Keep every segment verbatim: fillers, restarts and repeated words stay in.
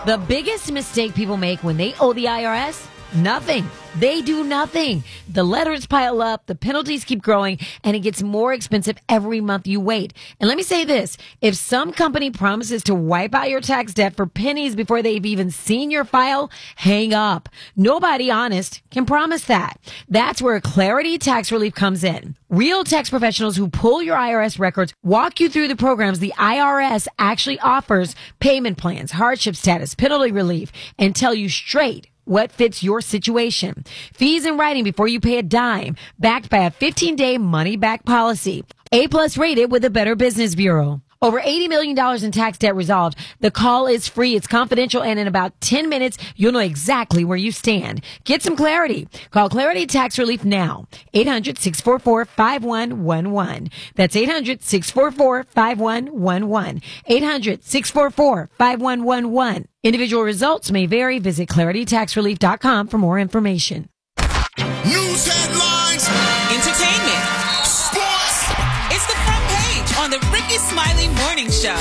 The biggest mistake people make when they owe the I R S? Nothing. They do nothing. The letters pile up, the penalties keep growing, and it gets more expensive every month you wait. And let me say this. If some company promises to wipe out your tax debt for pennies before they've even seen your file, hang up. Nobody honest can promise that. That's where Clarity Tax Relief comes in. Real tax professionals who pull your I R S records walk you through the programs the I R S actually offers, payment plans, hardship status, penalty relief, and tell you straight what fits your situation. Fees in writing before you pay a dime, backed by a fifteen-day money-back policy. A-plus rated with the Better Business Bureau. Over eighty million dollars in tax debt resolved. The call is free. It's confidential. And in about ten minutes, you'll know exactly where you stand. Get some clarity. Call Clarity Tax Relief now. eight hundred, six four four, five one one one. That's eight hundred, six four four, five one one one. eight hundred, six four four, five one one one. Individual results may vary. Visit clarity tax relief dot com for more information. News headlines. Entertainment. Sports. It's the front page on the Ricky Smiley Morning Show.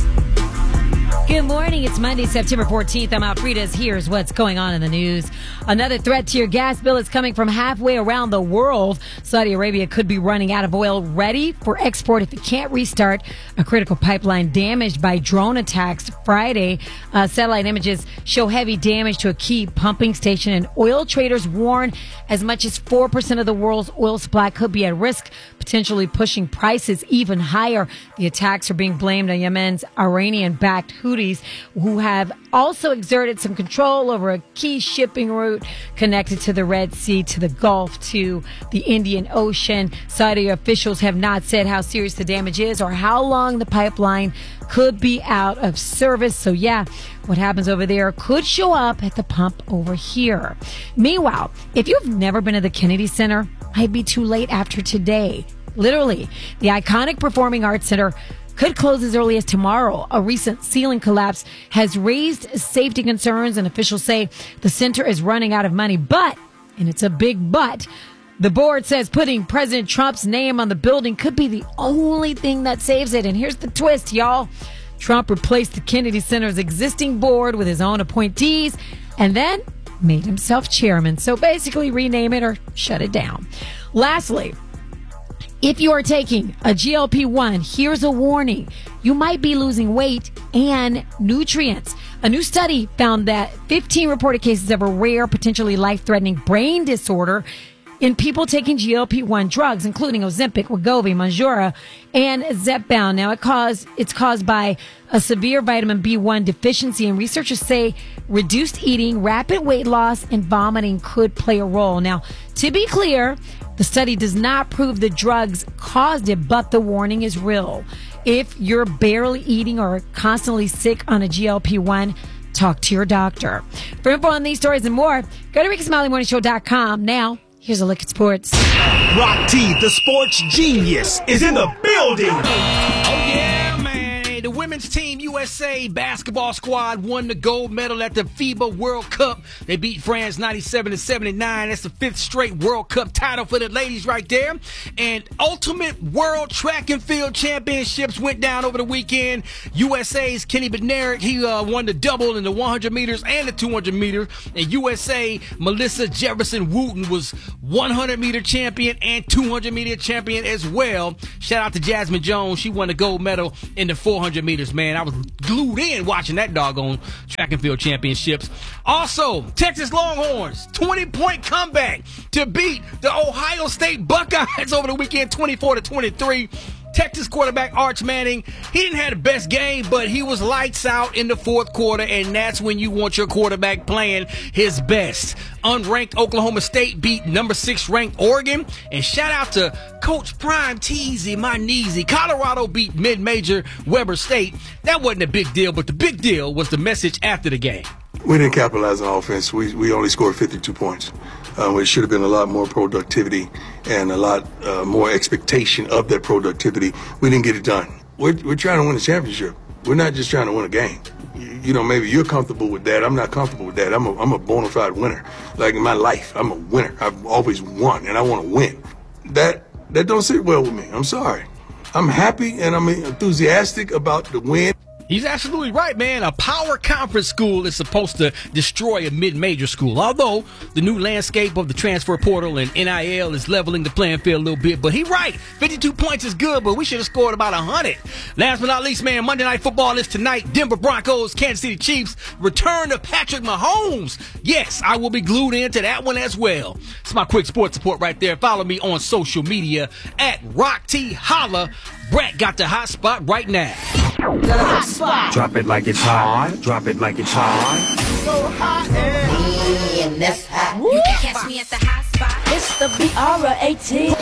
Good morning. It's Monday, September fourteenth. I'm Alfreda's. Here's what's going on in the news. Another threat to your gas bill is coming from halfway around the world. Saudi Arabia could be running out of oil ready for export if it can't restart a critical pipeline damaged by drone attacks Friday. Uh, satellite images show heavy damage to a key pumping station, and oil traders warn as much as four percent of the world's oil supply could be at risk, potentially pushing prices even higher. The attacks are being blamed on Yemen's Iranian-backed Houthis, who have also exerted some control over a key shipping route connected to the Red Sea, to the Gulf, to the Indian Ocean. Saudi officials have not said how serious the damage is or how long the pipeline could be out of service. So yeah, what happens over there could show up at the pump over here. Meanwhile, if you've never been to the Kennedy Center, might be too late after today. Literally, the iconic Performing Arts Center could close as early as tomorrow. A recent ceiling collapse has raised safety concerns, and officials say the center is running out of money. But, and it's a big but, the board says putting President Trump's name on the building could be the only thing that saves it. And here's the twist, y'all. Trump replaced the Kennedy Center's existing board with his own appointees and then made himself chairman. So basically rename it or shut it down. Lastly, if you are taking a G L P one, here's a warning. You might be losing weight and nutrients. A new study found that fifteen reported cases of a rare, potentially life-threatening brain disorder in people taking G L P one drugs, including Ozempic, Wegovy, Mounjaro, and Zepbound. Now, it caused, it's caused by a severe vitamin B one deficiency, and researchers say reduced eating, rapid weight loss, and vomiting could play a role. Now, to be clear, the study does not prove the drugs caused it, but the warning is real. If you're barely eating or constantly sick on a G L P one, talk to your doctor. For info on these stories and more, go to ricky smiley morning show dot com. Now, here's a look at sports. Rock T, the sports genius, is in the building. Oh, yeah, man. The women's team U S A basketball squad won the gold medal at the FIBA World Cup. They beat France ninety-seven to seventy-nine. That's the fifth straight World Cup title for the ladies right there. And Ultimate World Track and Field Championships went down over the weekend. U S A's Kenny Bednarek, he uh, won the double in the one hundred meters and the two hundred meters. And U S A Melissa Jefferson Wooten was one hundred meter champion and two hundred meter champion as well. Shout out to Jasmine Jones. She won the gold medal in the four hundred meters, man. I was glued in watching that doggone track and field championships. Also, Texas Longhorns, twenty-point comeback to beat the Ohio State Buckeyes over the weekend, twenty-four to twenty-three. Texas quarterback Arch Manning, he didn't have the best game, but he was lights out in the fourth quarter, and that's when you want your quarterback playing his best. Unranked Oklahoma State beat number six ranked Oregon, and shout out to Coach Prime Teasy, my kneesy. Colorado beat mid-major Weber State. That wasn't a big deal, but the big deal was the message after the game. We didn't capitalize on offense. We we only scored fifty-two points. Um, it should have been a lot more productivity and a lot uh, more expectation of that productivity. We didn't get it done. We're, we're trying to win a championship. We're not just trying to win a game. You, you know, maybe you're comfortable with that. I'm not comfortable with that. I'm a, I'm a bona fide winner. Like in my life, I'm a winner. I've always won, and I want to win. That that don't sit well with me. I'm sorry. I'm happy and I'm enthusiastic about the win. He's absolutely right, man. A power conference school is supposed to destroy a mid-major school. Although the new landscape of the transfer portal and N I L is leveling the playing field a little bit. But he right. fifty-two points is good, but we should have scored about one hundred. Last but not least, man, Monday Night Football is tonight. Denver Broncos, Kansas City Chiefs, return of Patrick Mahomes. Yes, I will be glued into that one as well. It's my quick sports report right there. Follow me on social media at Rock T Holla. Brett got the hot spot right now. The hot spot. Drop it like it's hot. Drop it like it's hot. So hot and And that's hot. You can catch me at the hot spot. It's the B R eighteen.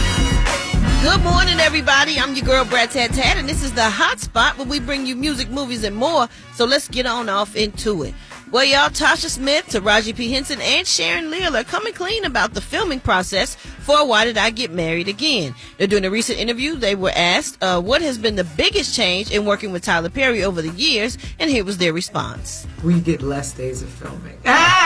Good morning, everybody. I'm your girl, Brad Tat Tat, and this is the hot spot where we bring you music, movies, and more. So let's get on off into it. Well, y'all, Tasha Smith, Taraji P. Henson, and Sharon Leal are coming clean about the filming process for Why Did I Get Married Again? Now, during a recent interview, they were asked uh, what has been the biggest change in working with Tyler Perry over the years, and here was their response. We get less days of filming.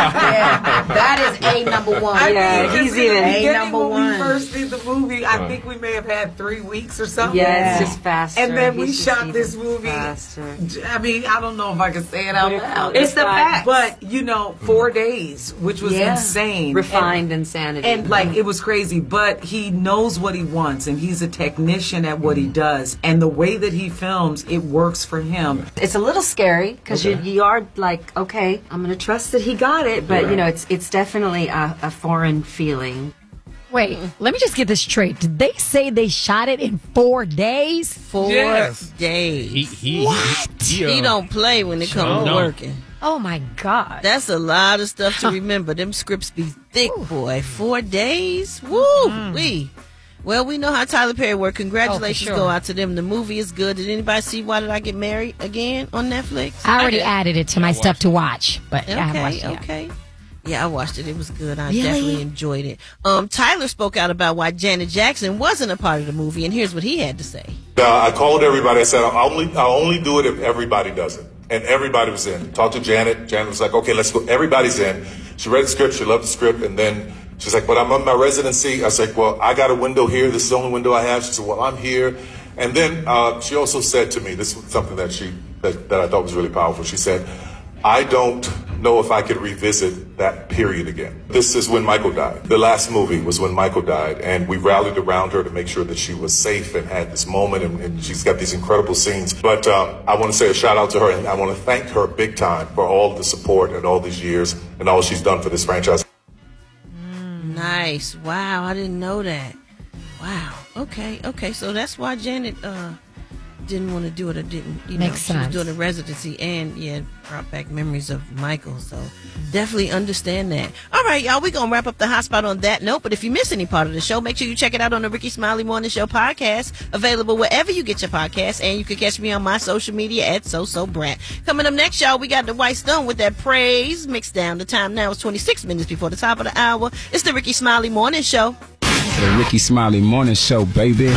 Yeah, that is a number one. I Yeah, mean, he's even a number when one. we first did the movie, I think we may have had three weeks or something. Yeah, it's just faster. And then we He's just shot even this movie. faster. I mean, I don't know if I can say it out loud. It's the facts. But, you know, four days, which was Yeah. insane. Refined and, insanity. And, like, it was crazy. But he knows what he wants, and he's a technician at what he does. And the way that he films, it works for him. It's a little scary because okay. you, you are like, okay, I'm going to trust that he got it. But, yeah. you know, it's it's definitely a, a foreign feeling. Wait, let me just get this straight. Did they say they shot it in four days? Four yes. days. He, he, what? He, uh, he don't play when it comes to working. Oh, my God. That's a lot of stuff to remember. Them scripts be thick, boy. Four days? Woo! Mm. We. Well, we know how Tyler Perry worked. Congratulations oh, sure. go out to them. The movie is good. Did anybody see Why Did I Get Married Again on Netflix? I already I added it to my stuff to watch, but okay, I haven't watched it okay. yet. Yeah, I watched it. It was good. I really? definitely enjoyed it. Um, Tyler spoke out about why Janet Jackson wasn't a part of the movie, and here's what he had to say. Uh, I called everybody. I said, I'll only, I'll only do it if everybody does it. And everybody was in. Talked to Janet. Janet was like, okay, let's go. Everybody's in. She read the script. She loved the script. And then she's like, but I'm on my residency. I was like, well, I got a window here. This is the only window I have. She said, well, I'm here. And then uh, she also said to me, this was something that she that, that I thought was really powerful. She said, I don't know if I could revisit that period again. This is when Michael died. The last movie was when Michael died, and we rallied around her to make sure that she was safe and had this moment, and, and she's got these incredible scenes. But uh, I want to say a shout out to her, and I want to thank her big time for all the support and all these years and all she's done for this franchise. Mm, nice. Wow, I didn't know that. Wow. Okay, okay. So that's why Janet uh, didn't want to do it or didn't, you know, Makes she sense. was doing a residency and, yeah, brought back memories of Michael. So definitely understand that. All right, y'all, we're going to wrap up the hot spot on that note. But if you miss any part of the show, make sure you check it out on the Ricky Smiley Morning Show podcast, available wherever you get your podcasts. And you can catch me on my social media at SoSoBrat. Coming up next, y'all, we got the White Stone with that praise mixed down. The time now is twenty-six minutes before the top of the hour. It's the Ricky Smiley Morning Show. The Ricky Smiley Morning Show, baby.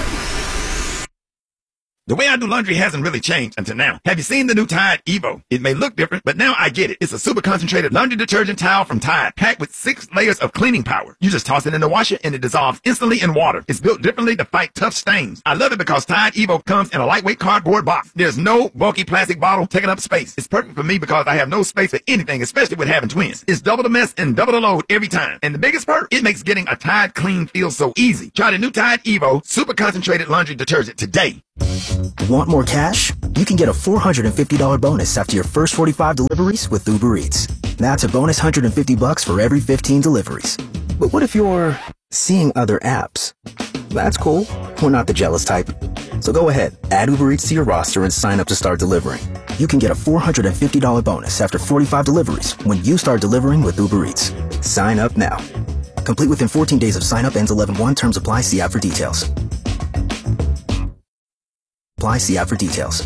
The way I do laundry hasn't really changed until now. Have you seen the new Tide Evo? It may look different, but now I get it. It's a super concentrated laundry detergent towel from Tide, packed with six layers of cleaning power. You just toss it in the washer and it dissolves instantly in water. It's built differently to fight tough stains. I love it because Tide Evo comes in a lightweight cardboard box. There's no bulky plastic bottle taking up space. It's perfect for me because I have no space for anything, especially with having twins. It's double the mess and double the load every time. And the biggest perk, it makes getting a Tide clean feel so easy. Try the new Tide Evo super concentrated laundry detergent today. Want more cash? You can get a four hundred fifty dollars bonus after your first forty-five deliveries with Uber Eats. That's a bonus one hundred fifty bucks for every fifteen deliveries. But what if you're seeing other apps? That's cool. We're not the jealous type. So go ahead, add Uber Eats to your roster and sign up to start delivering. You can get a four hundred fifty dollars bonus after forty-five deliveries when you start delivering with Uber Eats. Sign up now. Complete within fourteen days of sign up, ends eleven one. Terms apply. See app for details. Apply. See app for details.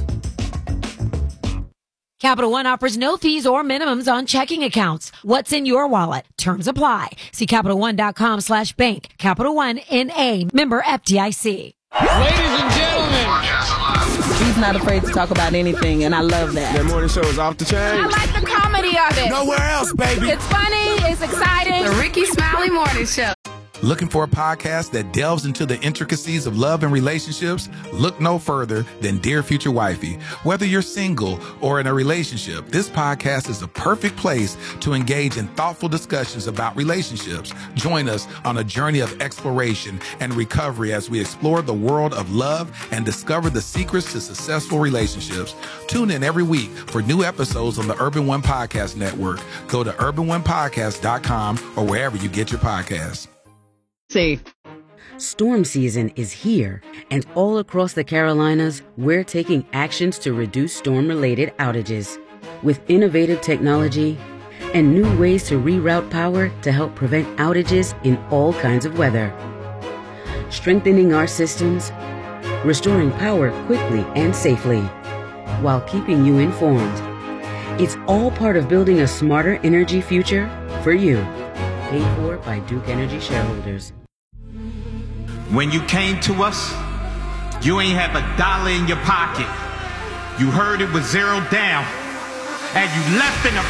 Capital One offers no fees or minimums on checking accounts. What's in your wallet? Terms apply. See CapitalOne.com slash bank. Capital One N A. Member F D I C. Ladies and gentlemen. He's not afraid to talk about anything, and I love that. That morning show is off the chain. I like the comedy of it. Nowhere else, baby. It's funny. It's exciting. The Ricky Smiley Morning Show. Looking for a podcast that delves into the intricacies of love and relationships? Look no further than Dear Future Wifey. Whether you're single or in a relationship, this podcast is the perfect place to engage in thoughtful discussions about relationships. Join us on a journey of exploration and recovery as we explore the world of love and discover the secrets to successful relationships. Tune in every week for new episodes on the Urban One Podcast Network. Go to urban one podcast dot com or wherever you get your podcasts. Safe. Storm season is here, and all across the Carolinas, we're taking actions to reduce storm-related outages. With innovative technology and new ways to reroute power to help prevent outages in all kinds of weather. Strengthening our systems, restoring power quickly and safely, while keeping you informed. It's all part of building a smarter energy future for you. Paid for by Duke Energy shareholders. When you came to us, you ain't have a dollar in your pocket. You heard it was zero down, and you left in a